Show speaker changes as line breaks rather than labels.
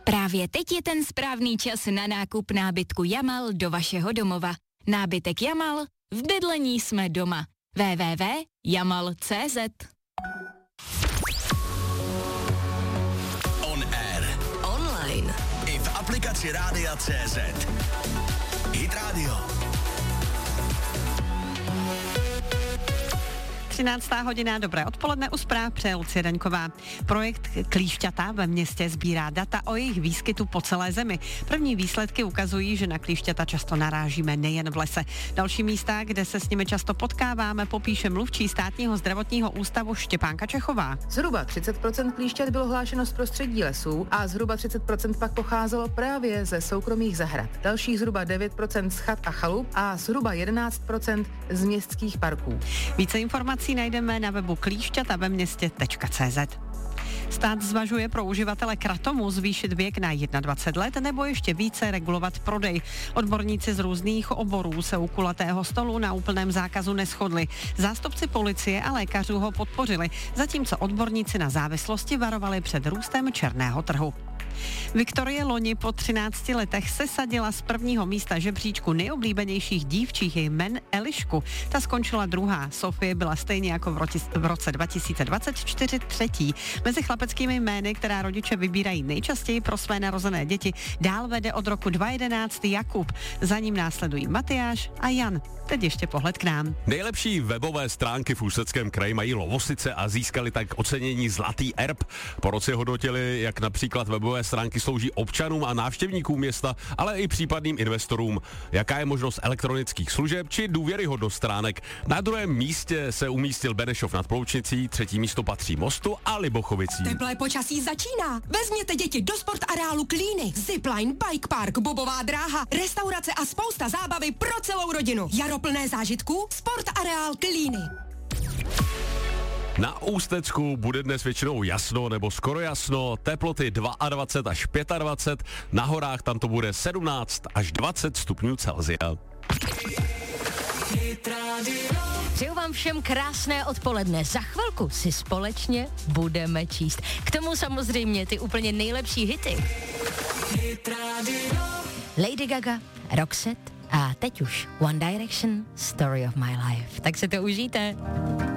Právě teď je ten správný čas na nákup nábytku Jamal do vašeho domova. Nábytek Jamal, v bydlení jsme doma. www.jamal.cz.
On air, online i v aplikaci Rádia CZ. Hit Radio.
13. hodina, dobré odpoledne, u zpráv přeje Lucie Daňková. Projekt Klíšťata ve městě sbírá data o jejich výskytu po celé zemi. První výsledky ukazují, že na klíšťata často narážíme nejen v lese. Další místa, kde se s nimi často potkáváme, popíše mluvčí Státního zdravotního ústavu Štěpánka Čechová.
Zhruba 30% klíšťat bylo hlášeno z prostředí lesů a zhruba 30% pak pocházelo právě ze soukromých zahrad. Dalších zhruba 9% z chat a chalup a zhruba 11% z městských parků.
Více informací najdeme na webu klíšťatavemměstě.cz. Stát zvažuje pro uživatele kratomu zvýšit věk na 21 let nebo ještě více regulovat prodej. Odborníci z různých oborů se u kulatého stolu na úplném zákazu neshodli. Zástupci policie a lékařů ho podpořili, zatímco odborníci na závislosti varovali před růstem černého trhu. Viktorie loni po 13 letech sesadila z prvního místa žebříčku nejoblíbenějších dívčích jmen Elišku. Ta skončila druhá. Sofie byla stejně jako v roce 2024 třetí. Mezi chlapeckými jmény, která rodiče vybírají nejčastěji pro své narozené děti, dál vede od roku 2011 Jakub. Za ním následují Matyáš a Jan. Teď ještě pohled k nám.
Nejlepší webové stránky v Ústeckém kraji mají Lovosice a získali tak ocenění Zlatý erb. Po roce hodnotili, jak například webové stránky slouží občanům a návštěvníkům města, ale i případným investorům. Jaká je možnost elektronických služeb či důvěryhodnost stránek? Na druhém místě se umístil Benešov nad Ploučnicí, třetí místo patří Mostu a Libochovicí.
Teplé počasí začíná. Vezměte děti do sport areálu Klíny. Zipline, bike park, bobová dráha, restaurace a spousta zábavy pro celou rodinu. Jaro plné zážitků, sport areál Klíny.
Na Ústecku bude dnes většinou jasno nebo skoro jasno, teploty 22 až 25, na horách tam to bude 17 až 20 stupňů Celsia.
Přeju vám všem krásné odpoledne. Za chvilku si společně budeme číst. K tomu samozřejmě ty úplně nejlepší hity. Lady Gaga, Roxette a teď už One Direction, Story of My Life. Tak se to užijte.